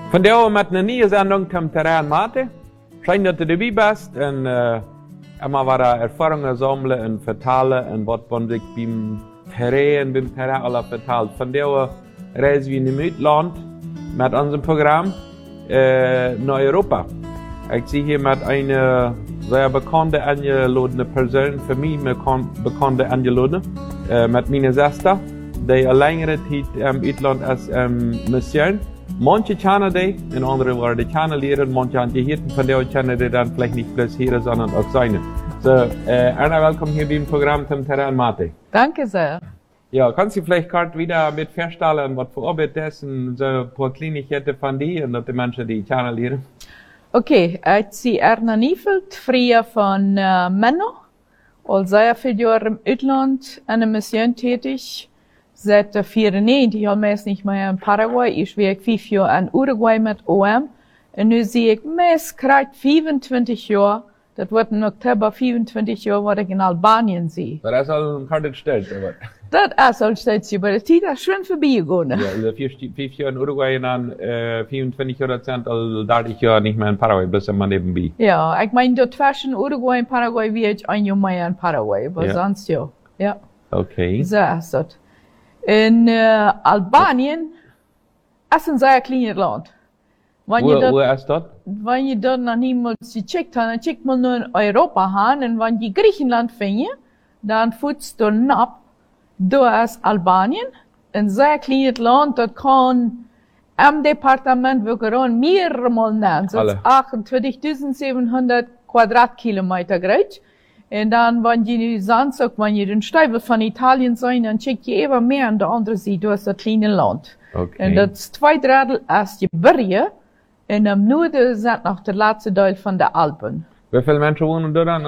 Vandaag met een nieuwe zending van Terrein Mate. Schijn dat je erbij bent en immer weer ervaringen sammeln en vertalen en wat van zich beim Terrain alle vertelt. Vandaag reizen we in het Uitland met ons Programm naar Europa. Ich zie hier mit einer sehr bekannten angeladene Person, für mich bekannte angeladene, mit meiner Schwester, die eine längere Zeit im Ausland als Mission. Manche kennen die, in anderen waren die kennenlernen, manche haben die hier, von der kennen die dann vielleicht nicht bloß hier, sondern auch seine. So, Erna, willkommen hier beim Programm zum Terrein Mate. Danke sehr. Ja, kannst du vielleicht gerade wieder mit feststellen, was für Arbeit das und so ein paar Kleinigkeiten von dir und dass die Menschen die kennenlernen? Okay, ich bin Erna Niefeld, früher von Menno, al sehr viele Jahre im Ausland an der Mission tätig. Seit 1994 habe ich nicht mehr in Paraguay. Ich war 5 Jahre in Uruguay mit OM. Und nun sehe ich meist gerade 25 Jahre, das wird im Oktober 25 Jahre, was ich in Albanien sehe. Das ist all hart gestellt, aber. Das ist all stellt sich, aber das Zeit ist schön vorbeigegangen. Ja, also 5 Jahre in Uruguay und dann 24 Jahre sind, also 30 Jahre nicht mehr in Paraguay, bloß immer nebenbei. Ja, ich meine, dort zwischen Uruguay und Paraguay wie ich ein Jahr mehr in Paraguay, aber sonst ja. Ja. Okay. So ist das. In Albanien ist ein sehr kleines Land. Wo ist das? Wenn ihr dort noch niemals gecheckt habt, dann checkt man nur in Europa hin. Und wenn ihr Griechenland findet, dann futzt du ab. Da ist Albanien, ein sehr kleines Land, das kann im Departement wirklich mehrere Mal nennen. So 28.700 Quadratkilometer groß. Und dann, wenn ihr sonst auch, wenn ihr den Steibel von Italien seid, dann checkt ihr eben mehr an der anderen Seite, du hast das kleine Land. Okay. Und das 2 Drittel ist die Berge, und im Norden sind noch der letzte Teil von der Alpen. Wie viele Menschen wohnen da dann?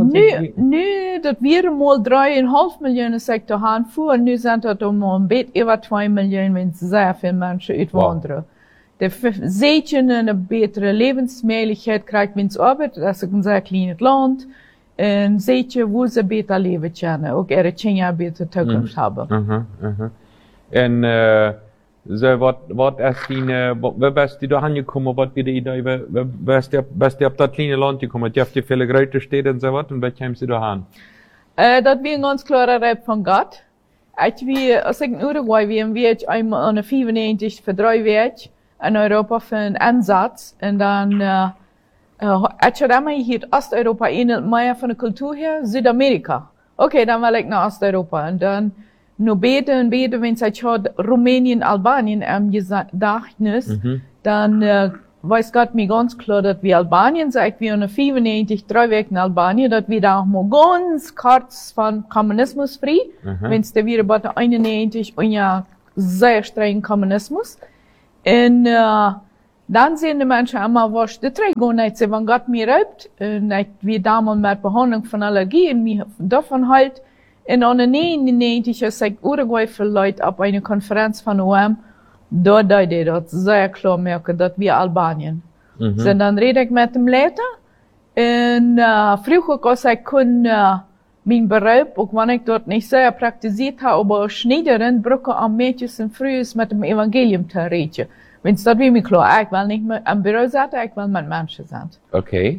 Nu, das wären mal 3,5 Millionen Sektor haben vor, und nu sind das ein bisschen über 2 Millionen, wenn sehr viele Menschen auswandern. Die Seetchen eine bessere Lebensmöglichkeit kriegt, wenn sie arbeiten, das ist ein sehr kleines Land. En zeetje wo ze beter leven kunnen, ook ihre Kinder beter Zukunft haben. En so, wat is die, wie bist du da angekommen, wat wie die Idee, bist du auf das kleine Land gekommen, du hast ja viele große Städte und so was, und wie kommst du da an? Das war ein ganz klarer Rat von Gott. Als ich in Uruguay war, ich einmal an 95 für 3 Wochen in Europa für einen Einsatz, und dann, ich habe immer hier Osteuropa ähnelt mehr von der Kultur her, Südamerika. Okay, dann will ich nach Osteuropa. Und dann, nur beten, wenn ich Rumänien, Albanien am Gedächtnis, dann weiß Gott mir ganz klar, dass wir Albanien, seit wir in 95, 3 Wochen in Albanien, dass wir da auch mal ganz kurz von Kommunismus frei, wenn es da wieder bei 91 und ja sehr strengen Kommunismus. Und dann sehen die Menschen immer, was die Trägung nicht, wenn Gott mir raubt, und ich wie damals mit Behandlung von Allergie und mich davon halt. Und an 99 ist ich Uruguay für Leute auf einer Konferenz von OM, da die das sehr klar merken, dass wir Albanien. So, dann rede ich mit dem Leiter, und früher, als ich mein Beruf, auch wenn ich dort nicht sehr praktiziert habe, aber Schneiderin, brauche am Mädchen und frühes mit dem Evangelium zu reden. Wenn es das wie mir klar, ich will nicht mehr am Büro sein, ich will mit Menschen sein. Okay,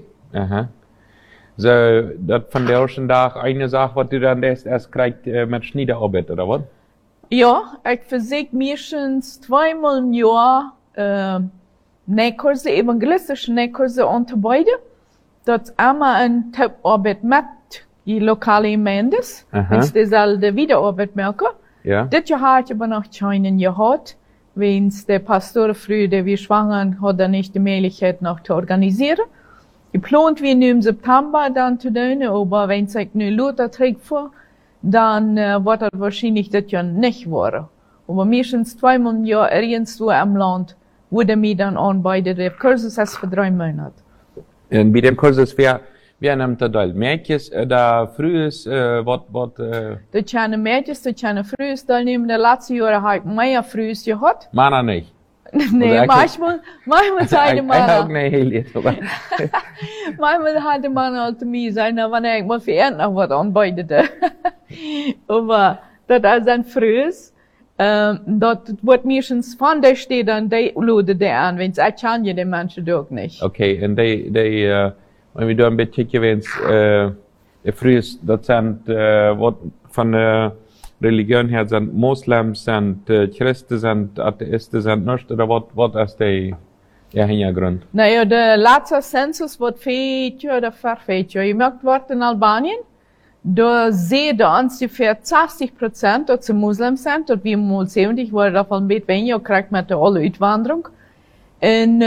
So, das von der ersten Tag eine Sache, was du dann erst kriegst mit Schneiderarbeit, oder was? Ja, ich versuche meistens 2-mal im Jahr, Nähkurse, evangelistische Nähkurse anzubieten. Das ist immer eine Top-Arbeit mit die lokalen Gemeinden, wenn sie dieselbe Wiederarbeit merken. Ja. Das Jahr habe ich aber noch keinen gehabt. Wenn der Pastor früher, der wir schwanger, hat er nicht die Möglichkeit noch zu organisieren. Geplant wir nur im September dann zu tun, aber wenn es nur Luther trägt vor, dann wird das wahrscheinlich das Jahr nicht werden. Aber meistens 2-mal im Jahr irgendwo im Land wurde mir dann anbieten, der Kurs ist für 3 Monate. Und bei dem Kurs ist wer nimmt da teil? Mädchen, da frühes, was? Da können Mädchen, da können frühes teilnehmen. Der letzte Jahr habe ich mehr frühes gehabt. Männer nicht. Nee, manchmal zeide man. Ich auch nicht heel aber. Manchmal hatte man halt mir sein, wenn ich mal für noch was anbietete. Aber das ist ein frühes. Dat wordt meestens van de steden, die loden die an, wenn's kann je die Menschen ook nicht. Okay, en wenn wir da ein bisschen kijken, früher, das sind, wat von der Religion her sind Moslems, sind Christen, sind Atheisten, sind nicht, oder was ist der Hintergrund? Nou ja, de laatste census wordt 4 jaar of 5 jaar gemaakt wordt in Albanien. Da sehen ungefähr 60%, dat ze moslims zijn, tot wie mal 70, waar dat al een beetje weniger krijgt met de alle uitwanderung. En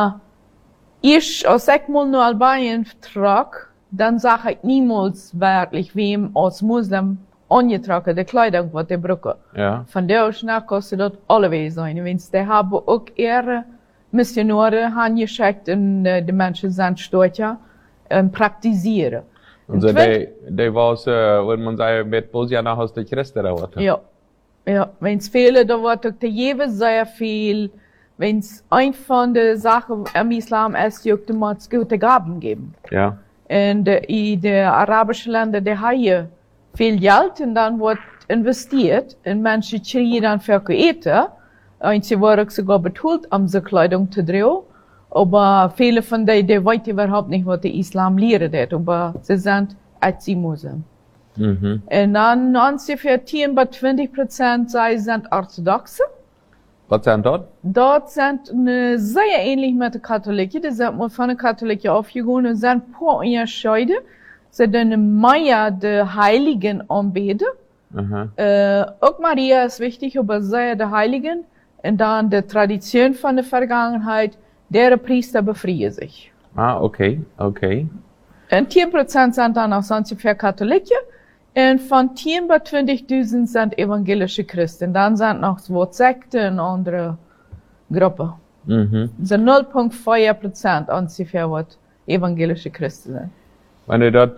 als ik mal naar Albanien vertrag, dan zag ik niemals werkelijk wem als moslim aangetrokken de kleding wat die broeken. Ja. Van daar kost ze dat allebei zijn. Want die hebben ook eer missionaren aangeschikt en de mensen zijn stootja en praktiseren. Also die was, wenn man sagt, mit Bosnia aus der Christen da wat. Ja. Ja, wenn's viele, da wird auch der Jewe sehr viel, wenn's ein von der Sachen im Islam ist, die auch die Mats gute Gaben geben. Ja. Und in den arabischen Ländern, die haben viel Geld und dann wird investiert und Menschen kriegen dann für eten. Und sie werden auch sogar betont, um so Kleidung zu drehen. Aber viele von denen, die wissen überhaupt nicht, was der Islam lehrt hat. Aber sie sind Muslim. Mhm. Und dann ungefähr 10-20% sind Orthodoxe. Was sind dort? Dort sind sehr ähnlich mit den Katholiken. Die sind mal von den Katholiken aufgegangen und sind ein paar Unterschiede. Sie sind mehr die Heiligen anbeten. Auch Maria ist wichtig, aber sehr die Heiligen. Und dann die Tradition von der Vergangenheit. Der Priester befreien sich. Ah, okay. Und 10% sind dann auch sonst für Katholiken. Und von 10 bis 20.000 sind evangelische Christen. Dann sind noch so Sekten und andere Gruppen. Mhm. So 0,4% ungefähr, was evangelische Christen sind. Wenn du dort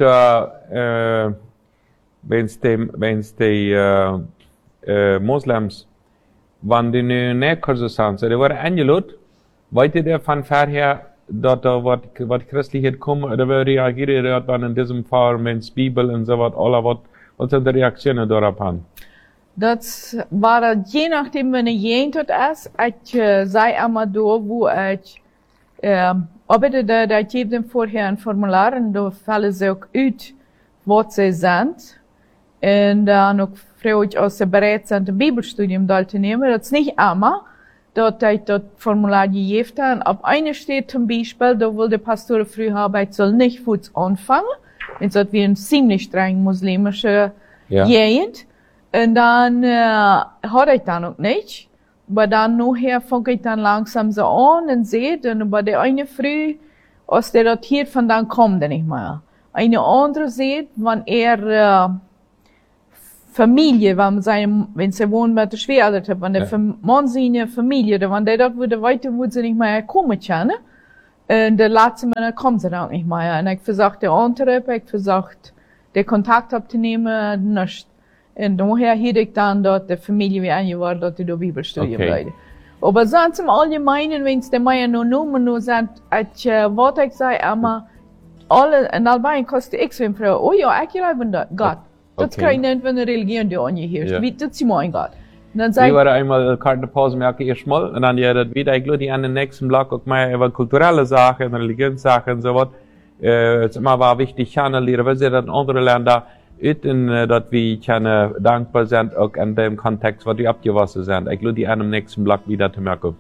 wenn's die Moslems, wenn die nicht Kurse sind, so die waren eingeladen, wollt ihr von vorher, dort was Christliches kommen, oder wie reagiert ihr dort, wenn in diesem Fall, wenn's Bibel und so was sind die Reaktionen darauf an? Das war je nachdem, wenn jemand ist, ich sei einmal da, wo ich, arbeite da gebe dem vorher ein Formular und da fallen sie auch aus, was sie sind. Und dann auch frage ich, ob sie bereit sind, ein Bibelstudium da zu nehmen. Das ist nicht einmal. Dort ich das Formular gegeben und ab einer steht zum Beispiel, da will der Pastor Früharbeit soll nicht Fuß anfangen. Jetzt hat wir eine ziemlich streng muslimische Gegend. Und dann hat ich dann auch nicht. Aber dann nachher fange ich dann langsam so an und sehe, dann bei der eine Früh, als der dort hier von dann kommt er nicht mehr. Eine andere sieht, wenn Familie, wenn sie wohnen mit der Schwiegereltern, wenn der Mann seine Familie, wenn der dort würde weiter, würde sie nicht mehr kommen können. Und der letzte Mal kommt sie dann nicht mehr. Und ich versucht der andere, ich versucht, den Kontakt abzunehmen, nicht. Und daher hätte ich dann dort die Familie wie eingewahrt, dort die Bibelstudium leiden. Aber sonst im Allgemeinen, wenn es die Meier nur sind, was ich sage, immer, alle, in Albanien kostet ich so Frau, oh ja, ich glaube an Gott. Das kann ich nicht, wenn eine Religion die angeherrscht. Wie, das ist mein Gott. Ich war einmal eine Pause, merke ich mal, und dann das wieder, ich glaube, an den nächsten Block auch mal über kulturelle Sachen, Religionssachen und so was. Es ist immer war wichtig, kennenlernen, weil sie dann andere Länder, dass wir dankbar sind, auch in dem Kontext, was wir abgewaschen sind. Ich glaube, an dem nächsten Block wieder zu merken.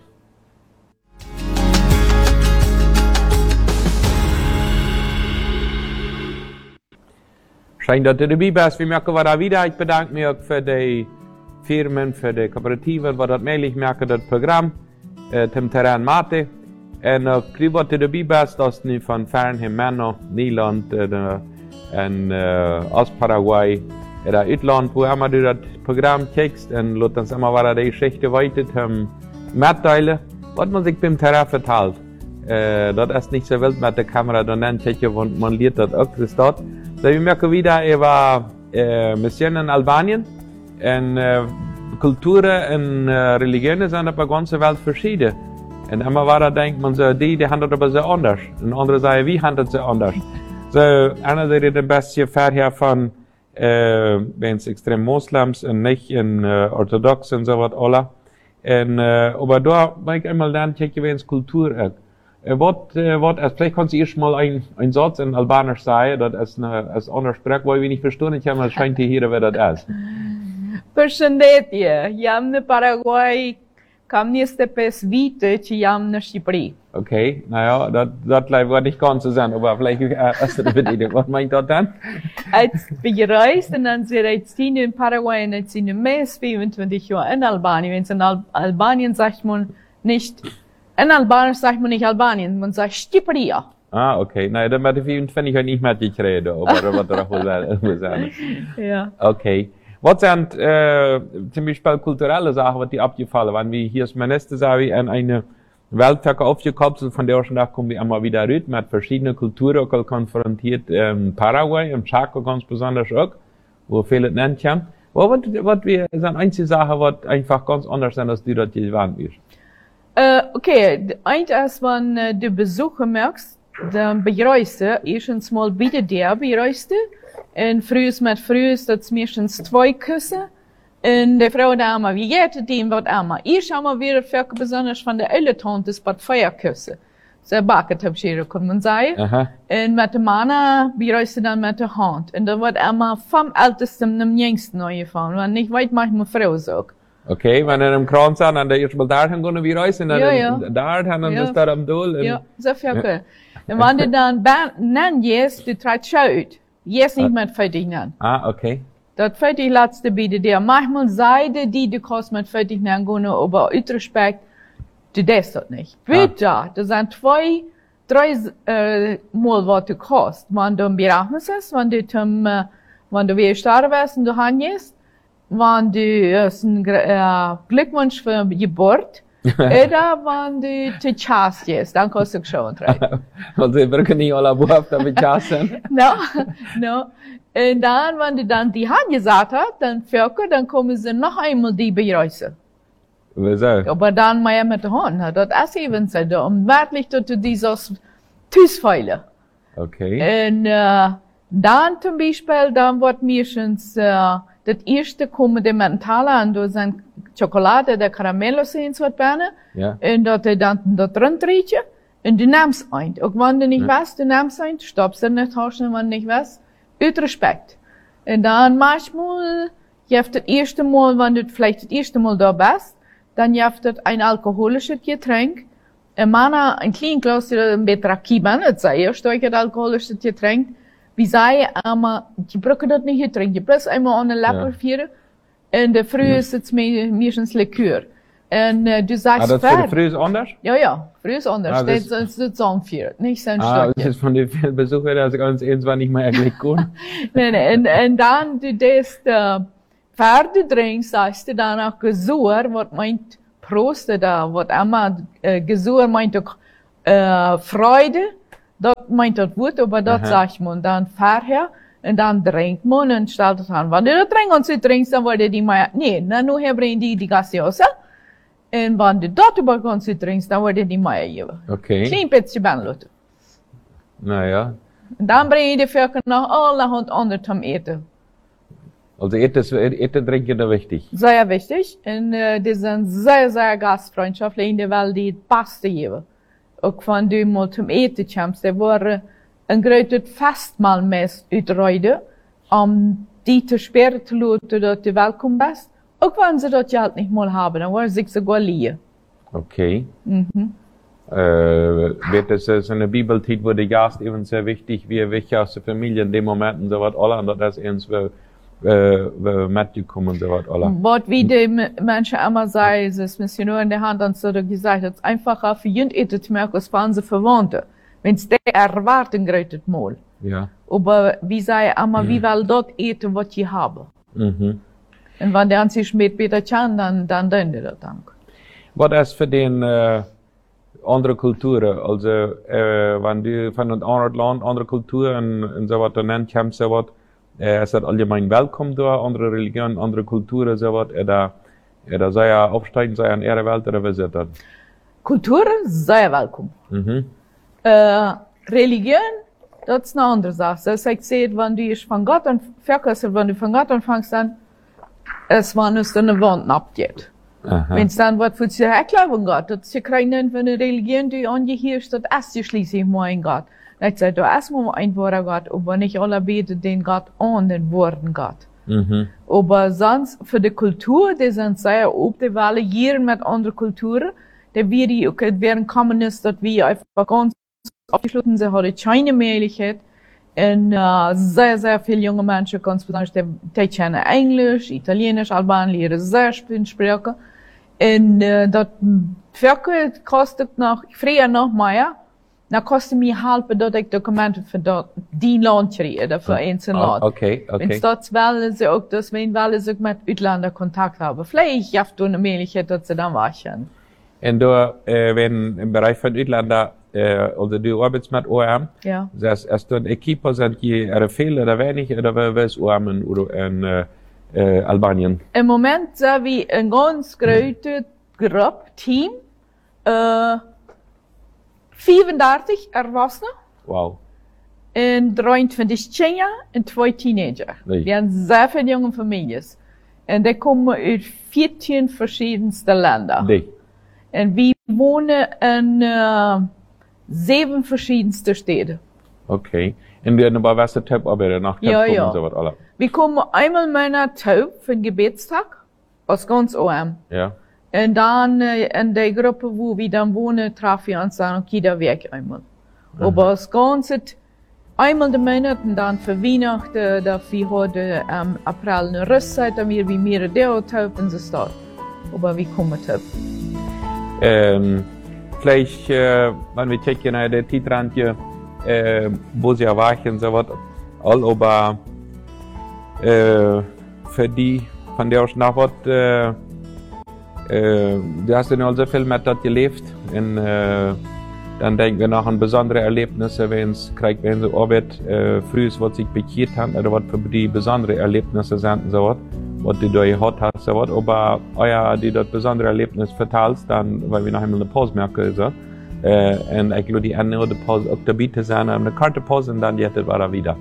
Schön, dass du dabei bist. Wir merken wir da wieder. Ich bedanke mich auch für die Firmen, für die Kooperativen, die das möglich machen, das Programm, zum Terrain Mate. Und auch, dass du dabei bist, dass du von Fernheim, Männer, Niederland, und aus Paraguay, oder Uitland, wo immer du das Programm kriegst, und lässt uns immer wieder die Geschichte weiter mitteilen, was man sich beim Terrain verteilt. Das ist nicht so wild mit der Kamera, dann und man lernt das auch, das dort. So, wir merken wieder über Mission in Albanien, und Kulturen und Religionen sind auf der ganzen Welt verschieden. Und immer wieder denkt man so, die handelt aber so anders. Und andere sagen, wie handelt sie anders? So, einer der den besten vorher von wenn es extrem Moslems und nicht in Orthodox und so was alle. Und, aber da war ich einmal dann, check wenn es Kultur ist. Vielleicht kannst du erst mal ein Satz in Albanisch sagen, das ist eine andere Sprache, weil wir nicht verstehen, ich habe mal scheint hier, wer das ist. Përshëndetje, jam në Paraguay, kam 25 vite që jam në Shqipëri. Okay, naja, das war nicht ganz so sein, aber vielleicht hast du eine Bedingung. Was meint das dann? Als bereist und dann sind jetzt in Paraguay und jetzt sind mehr 25 Jahre in Albanien. Wenn es in Albanien sagt man nicht, in Albanien sagt man nicht Albanien, man sagt Shqipëria. Ah, okay. Nee, dat met de 24 niet met je reden, aber wat er auch wil zijn. Ja. Okay. Was sind zum Beispiel kulturelle Sachen, was die abgefallen waren? Wie hier ist Minister, sage ich, an eine Welttag aufgekapselt, von der ersten Tag kommen wir immer wieder rüber, mit verschiedenen Kulturen auch konfrontiert, Paraguay, im Chaco ganz besonders auch, wo viele nennt haben. Was sind einzige Sachen, was einfach ganz anders sind, als die dort gewandt ist? Okay, als man die Besucher merkst, dann bereist du, erstens mal wieder der bereist du, und frühs met frühs, dat is meestens 2 kussen. En de vrouw daar maar, wie geht het in wat allemaal? Eerst allemaal weer veel besonders van de oude tantes wat 4 kussen. Ze bakken te scheren, kan man zeggen. En met de mannen bereist dan met de hand. En dat wordt allemaal van älteste naar jongste aangevangen. Want ik weet manchmal vrouw zo. Okay, wenn er im Kran sind, dann der erst mal da gehen wir reisen, dann da, dann ist da am Dol. Ja, so viel cool. Und wenn du dann nennt jetzt, du tritt schaut. Jetzt nicht mit fertig nennen. Ah, okay. Dat fertig laatste bieden der. Manchmal zeiden die, du kannst mit fertig nennen gehen, aber uit Respekt, du darfst das nicht. Bitte, das sind 2, 3 Mal, was du kostet. Wenn du im Bereich ist, wenn du wieder starten wirst und du hast, wenn du ein Glückwunsch für Geburt, oder wenn du zu Chas gehst, dann kannst du schon rein. Also, wir können nicht alle Buch damit chassen. No. Und dann, wenn du dann die Hand gesagt hast, dann kommen sie noch einmal die bereisen. Wieso? Aber dann mehr mit der Hand, das ist eben so, um wirklich, dass du dieses Tüßfeilen. Okay. Und, dann zum Beispiel, dann wird meistens, das erste kommen die Mentale an, da sind Schokolade, der Karamellos in so Bäne. Ja. Und dat je dan dat rund riechen. Und du nimmst ein. Auch wenn du nicht weißt, du nimmst ein, stoppst du nicht tauschen, wenn du nicht weißt. Uit Respekt. Und dann manchmal, jeft das erste Mal, wenn du vielleicht das erste Mal da bist, dann jeft das ein alkoholisches Getränk. Ein Mann, ein kleines Glas, ein bisschen Kiban, das sei erst ein alkoholisches Getränk. Wie sei, aber, die brauchen das nicht trinken. Bloß einmal an den Lapper führen. En de früh is het meestens Likör. En du sagst das für die Früh ist anders? Ja, früh ist anders. Das ist das Songführer, nicht so ein Stückchen. Das ist von den vielen Besuchern, dass ganz irgendwann nicht mehr eigentlich gut. Nee. En dann, du das Pferde trinkst, sagst du dann auch Gesuhr, was meint Prost da, was immer Gesuhr meint auch Freude, das meint das Wort, aber das sagt man dann vorher. Und dann trinkt man und stellt es an. Wenn du das trinkst, dann wollte die mal, nee, dann nur bringen die Gaseosa. Und wenn du dort überkommst, trinkst, dann wollte die mal geben. Okay. Klein bisschen Bannlute. Naja. Und dann bringen die Völker noch allerhand andere zum Eten. Also Eten trinken ist wichtig. Sehr wichtig. Und die sind sehr, sehr gastfreundschaftlich, weil die Beste geben. Auch wenn du mal zum Eten kommst, die waren een groot festmaal met uitrijden, die te speren te laten dat je welkom bent. Ook wenn ze dat geld niet meer hebben, dan worden ze sogar liegen. Okay. Wird es so eine Bibeltit, wo der Gast eben sehr wichtig, wie welche aus der Familie in dem Moment und so was alle, und das ist uns mitgekommen und so was alle. Was wie die Menschen immer sagen, es ist Missionar in der Hand, dann so gesagt, es ist einfacher für jeden Eten zu merken, als waren sie Verwandte. Wenn's der erwarten greitet mal. Ja. Aber wie sei immer, wie will dort eten, was ich habe. Und wenn der an sich mit Peter kann, dann dünnt das dann. Was ist für den andere Kulturen? Also, wenn du von einem anderen Land, andere Kulturen und so was nennt, kommst so was, ist das allgemein willkommen da, andere Religionen, andere Kulturen, so was, oder sei ja aufsteigen, sei an ihre Welt, oder wie ist das? Kulturen, sehr willkommen. Religion, das ist eine andere Sache. Das heißt, wenn du von Gott wenn du von Gott anfängst, dann, es war nur so eine Wand abgeht. Wenn es dann wird, wird es glauben Gott. Das ist ja keine eine Religion, die angehört, das erst schließlich mal ein Gott. Ich sage, da erstmal ein wahrer Gott, aber nicht alle beten den Gott an, den wahren Gott. Aber sonst, für die Kultur, die sind sehr oft, die variieren mit anderen Kulturen. Die wären Kommunisten, dass wir einfach ganz abgeschlossen sind, haben keine Möglichkeit. Und sehr, sehr viele junge Menschen, ganz besonders, die kennen Englisch, Italienisch, Albanisch, lernen sehr viele Sprachen. Und das kostet früher noch mehr. Dan kostte mij helpen dat ik documenten voor die land kreeg, voor einzelne land. Okay. En dat willen ze ook, dus willen ze ook met uitlanden contact hebben. Vielleicht heeft u een mogelijkheid dat ze dan waschen. En door, wenn im Bereich von Uitlanden, also du arbeitest mit OM, ja. Das ist du ein Equipe, sind die viel oder wenig, oder wer ist OM in Albanien? Im Moment sind wir een ganz grote groep, Team, 34 Erwachsene. Wow. En 23 Kinder en 2 Teenager. Nee. Die zijn sehr viele junge Families. En die komen uit 14 verschiedenste Länder. Nee. En we wonen in 7 verschiedenste Städte. Okay. En die hebben was de Typ arbeiten nach Ja. So was alle. Wir kommen einmal meiner Taub für den Gebetstag aus ganz OM. Ja. Und dann in der Gruppe, wo wir dann wohnen, treffen wir uns dann jeder Weg einmal. Aber das Ganze einmal im Monat und dann für Weihnachten, da wir heute im April eine Rüstzeit, dann wir wie mehrere Taub in der Stadt. Aber wir kommen Taub. Vielleicht, wenn wir checken nach der Titrandje, wo sie erwachen, so was, all aber für die, von der ich nach was, du hast ja so viel mit das gelebt und dann denken wir nach an besondere Erlebnisse, wenn sie Arbeit früh ist, was sich bekehrt haben, oder was für die besondere Erlebnisse sind, so was du da gehabt hast, so was, aber die das besondere Erlebnis verteilst, dann, weil wir noch einmal eine Pause merken, so, und ich glaube, die andere Pause auch dabei zu sein, eine Karte Pause und dann jetzt war er wieder.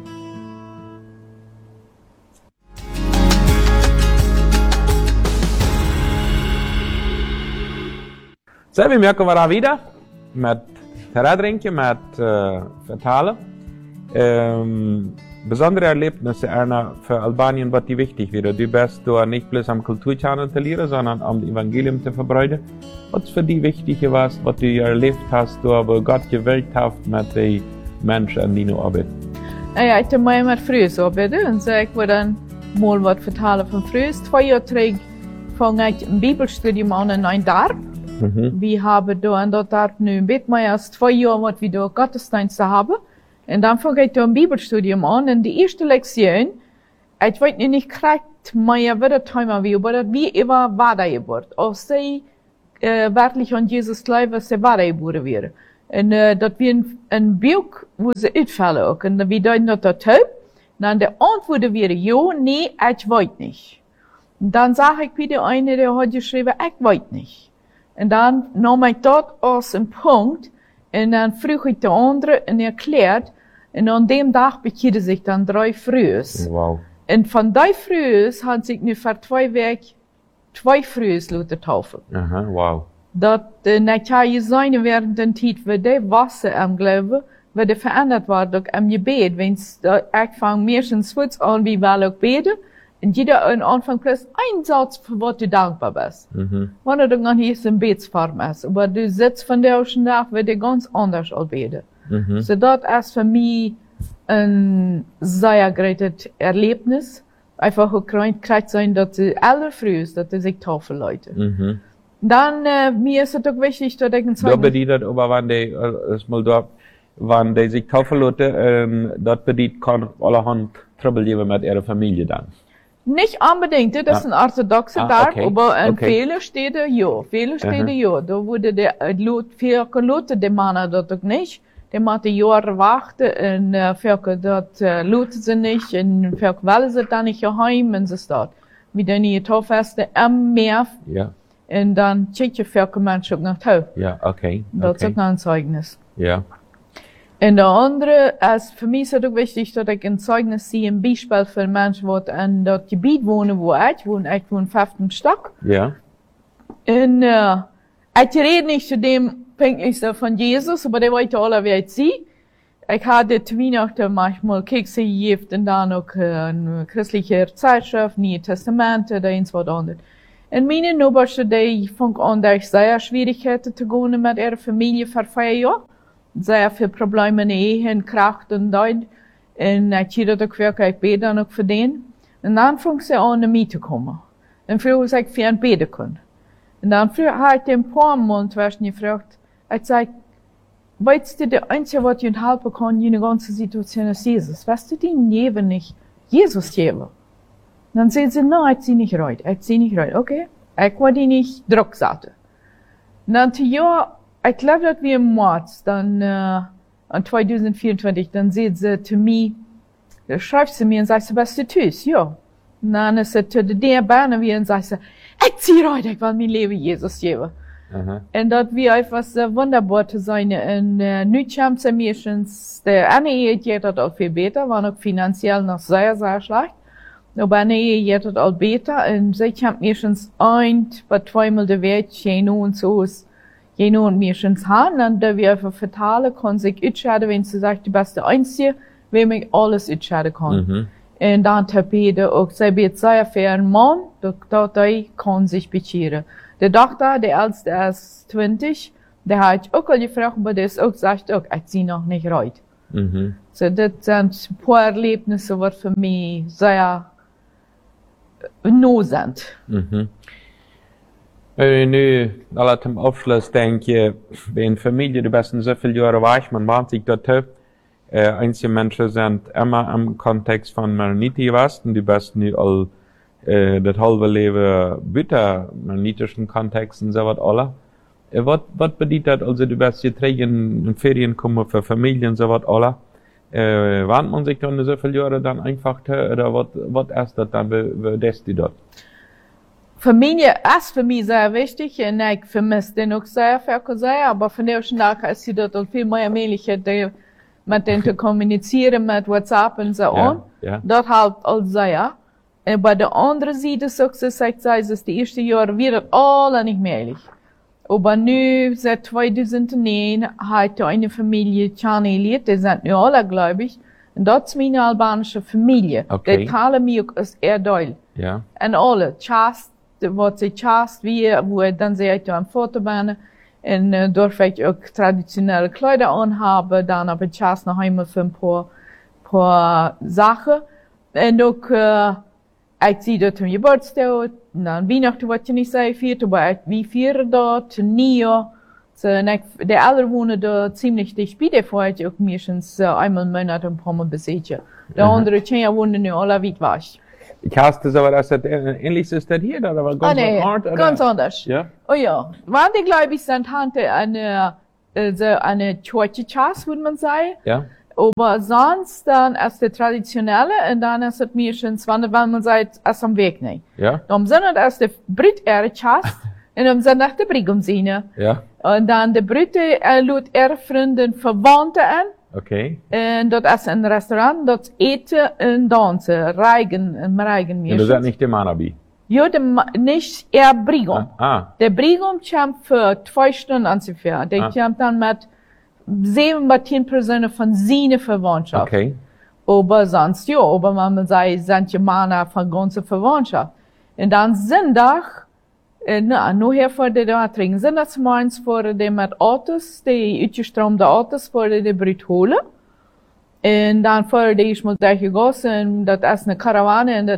So, wir merken wir wieder mit Terradrinken, mit Vertalen. Besondere Erlebnisse für Albanien, was die wichtig wäre. Du bist da nicht bloß am Kulturchannel zu lernen, sondern am Evangelium zu verbreiten. Was für die wichtig was du erlebt hast, wo Gott gewählt hat mit den Menschen, an denen du arbeitest? Ja, ich habe mal mit Frühs arbeiten und so, ich würde dann mal was vertalen von Frühs. 2 Jahre zurück fange ich ein Bibelstudium an in ein Dorf. Wir haben da in der Dorf nu ein bisschen mehr als 2 Jahre, was wir da Gottesdienste haben. Und dann fange ich da ein Bibelstudium an. Und die erste Lektion, ich weiß nicht, kriegt mehr wieder Thema wie, aber das wie immer weitergebracht. Auch sie wirklich an Jesus glauben, was sie weitergebracht werden. Und das wird ein Buch, wo sie ausfallen auch. Und wir deuten das taub. Dann die Antwort wäre ja, nee, ich weiß nicht. Und dann sage ich wieder eine, der hat geschrieben, ich weiß nicht. Und dann nahm ich das als einen Punkt und dann frug ich den anderen und erklärt. Und an dem Tag bekehrte sich dann 3 Frühs. Wow. Und von 3 Frühs hat sich nur für 2 Wochen 2 Frühs lassen taufen. Aha, wow. Dat ich habe gesehen während der Zeit, wo die Wasser am Glauben, wo die verändert war durch am Gebet. Wenn es anfangen, meistens kurz an, wie wir auch beten. Und jeder am Anfang plus ein Satz, für was du dankbar bist. Wenn du dann hier in Betsform ist. Aber du sitzt von der ersten Tag, wird du ganz anders beten. So das ist für mich ein sehr großes Erlebnis. Einfach gekriegt sein, dass sie alle früh ist, dass sie sich taufen Leute. Dann, mir ist es auch wichtig, dass ich ein Zeugnis... Das bedeutet aber, wenn die sich taufen lassen, das bedeutet, kann allerhand Trouble geben mit ihrer Familie dann. Nicht unbedingt, das ist ein orthodoxer Dorf, okay. aber in vielen Städten ja. Da wurde der Leute, die Männer das auch nicht. Die mussten Jahre warten und für das luten sie nicht und für wollen sie dann nicht heim in der Stadt. Mit den hier Taufesten am Meer. Ja. Und dann schickt für Menschen nach Tau. Ja, okay. Das ist auch ein Zeugnis. Ja. En de andere, für mich ist es ook wichtig, dass ich ein Zeugnis sehe, ein Beispiel für Menschen, die in dat Gebiet wohnen, wo ich wohne 15 Stock. Ja. En ich rede nicht zu dem Pünktlichste von Jesus, aber der wollte alle, wer ich sie. Ich hatte zu Weihnachten manchmal Kekse gegeben und dann auch eine christliche Zeitschrift, Neue Testamente, da eins was anderes. En meine Nachbarn, die fingen an, dass ich sehr Schwierigkeiten zu gehen mit ihrer Familie vor 4 Jahren. Sehr viel Probleme in der Ehe, Kracht und Deut. Und ich habe das auch wirklich beten auch für den. Und dann fing sie an, nach mir zu kommen. Und früher habe ich für ihn beten können. Und dann habe ich ein paar Monate gefragt, ich sage, weißt du, der Einzige, was dir helfen kann in der ganzen Situation ist Jesus. Weißt du, die Leben nicht Jesus geben? Dann sagen sie, nein, ich zieh nicht rein, okay? Ich will die nicht Druck setzen. Und dann, ja, ich glaube, dass wir im März, dann, an 2024, dann sagt sie zu mir, schreibt sie mir und sagt, was du tust, ja. Und dann ist sie zu der Bahn wie und sagt, ich zieh rein, ich will mein Leben Jesus geben. Und das wir einfach so wunderbar zu sein. Und nu kam sie mir schon, der eine Ehe geht das auch viel besser, war noch finanziell noch sehr, sehr schlecht. Aber eine Ehe geht das auch besser. Und sie kam mir schon 2-mal die Welt, Jeno und so ist, Jeno und mir schon haben. Und da wir einfach vertalen, kann sich entscheiden, wenn sie sagt, du bist der Einzige, wem ich alles entscheiden kann. Und dann habe auch, sie wird sehr für einen Mann, der kann sich bekehren. Der Tochter, der älteste ist 20, der hat auch al gefragt, aber der ist auch gesagt, ich zieh noch nicht rein. So, das sind ein paar Erlebnisse, die für mich sehr neu sind. Wenn ich nu alle zum Abschluss denke, wenn Familie die besten so viele Jahre war, man warnt sich dort, einige Menschen sind immer im Kontext von Mennoniten gewesen, die besten nu all das halbe Leben bitte mennonitischen Kontexten so was alle. Was bedeutet das, also du bist hier in Ferien kommen für Familien so was alle? Warnt man sich dann so viele Jahre dann einfach, oder was ist das dann, wie das die dort? Familie ist für mich sehr wichtig, und ich vermisse den auch sehr, aber von der Tag ist sie dort auch viel mehr Möglichkeit, mit denen zu kommunizieren, mit WhatsApp und so on. Das halt all sehr. Und bei der anderen Seite, so gesagt, ist die ersten Jahre wird das alle nicht möglich. Aber nu, seit 2009, hat eine Familie kennengelernt, die sind nu alle, glaube ich. Und das ist meine albanische Familie. Okay. Die talen mich auch als Erdöl. Ja. Und alle, Chast, wat sie Chast, wo dann sehe ich am Fotobahn. Und dort ich auch traditionelle Kleider anhaben, dann habe ich Chast noch einmal für ein paar Sachen. Und auch, ich sehe dort zum Geburtstag, dann Weihnachten, was ich nicht sagen viert, aber wir feiern dort, Neujahr. So, der alle wohnen da ziemlich dicht bei der vorher, ich auch meistens einmal im Monat ein paar Mal besuchen. Der andere Kinder wohnen nur alle weit weg. Ich hasse das aber, dass das ähnlich ist das hier, oder war ganz anders? Ganz anders. Ja? Oh ja. Wann die, glaube ich, sind Tante eine Church, würde man sagen. Ja. Aber sonst dann ist der traditionelle und dann ist es meistens, wenn man sagt, ist am Weg nicht. Ja. Am Sonntag ist der Brit Chast und am Sonntag der Brigumsine. Ja. Und dann der Brit lud Freunde und Verwandte an. Okay. Und das ist ein Restaurant, das eten und dansen, reigen Und das ist nicht der Manabi? Ja, nicht eher Brigum. Der Brigum kommt für 2 Stunden ungefähr. Der kommt dann mit 7-10% von seiner Verwandtschaft. Okay. Aber sonst, ja, aber man sagt, sind ja Männer von ganzer Verwandtschaft. Und dann Sonntag, nur vor der trinken Sonntags morgens vor dem mit Autos, die uitgestromde Autos vor der Brut holen. Und dann vor der ich mal durchgegangen, das ist eine Karawane, und das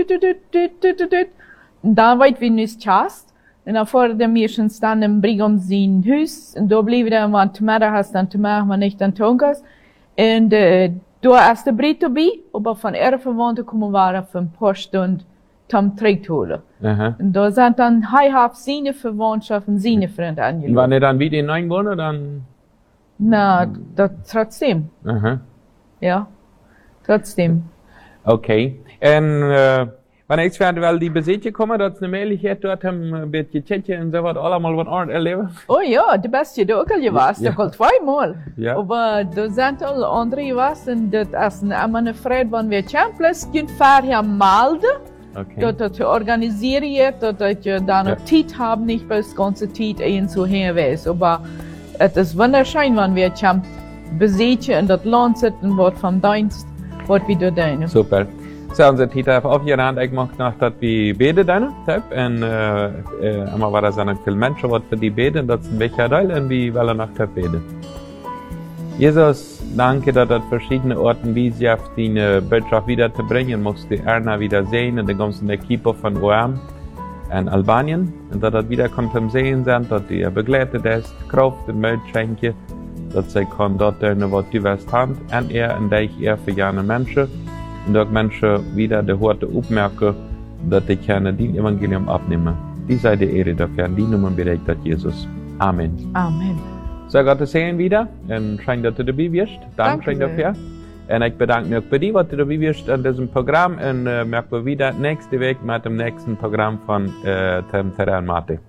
und dann weit wie nicht Chast. Und dann vor der Mirschens dann im Brigum sein Haus, und da blieb dann, wenn Tomaten hast, dann Tomaten, wenn nicht, dann Tonkas. Und, da ist der Brit dabei, aber von ihrer Verwandten kommen waren für ein paar Stunden zum Trick holen. Und da sind dann heilhaft seine Verwandtschaften, seine Freunde angelegt. Und wenn ihr dann wieder hineinwohnen, dann? Na, das trotzdem. Ja, trotzdem. Okay. Und, Wanneer ik verder wel die bezietje komen, dat is een mogelijkheid dort een beetje tjetje en zo wat allemaal wat art erleben. Oh ja, de beste du ook al geweest. Ja. Ook al 2 Mal. Ja. Aber da sind al andere geweest en dat is immer eine Freude, wenn wir Champions gehen, vorher melden. Okay. Dat je organisiert, dat je dan Ja. ook tijd hebt, niet bis ganze tijd in zo heen wees. Aber het is wunderschön, wenn wir Champ bezietje en dat land zitten wordt van dienst, wat we daar doen. Super. So, unser Tita heeft afgerand. Ik mag nog dat we beden dan. En maar waar er zijn ook veel mensen wat voor die beden. Dat is een beetje deel en we willen nog dat beden. Jesus, danke, dass das verschiedene Orten wie sie auf die Botschaft wieder zu bringen, musst die Erna wieder sehen und die ganzen Equipe von OAM in Albanien. Und dass das wieder kommt zum Sehen sind, dass die begleitet ist, Kraft und Mut schenken, dass sie kann dort was du wirst haben, und und dich für jene Menschen. Und dass Menschen wieder die Worte aufmerken, dass die gerne die Evangelium abnehmen. Die sei die Ehre dafür, die Nummer bereit, Jesus. Amen. Amen. So, Gott te zien wieder. En schön, dass du dabei bist. Danke schön dafür. Und ich bedanke mich für dich, dass du dabei bist in diesem Programm. Und merken wir wieder nächste Woche mit dem nächsten Programm von Tim Terran Mate.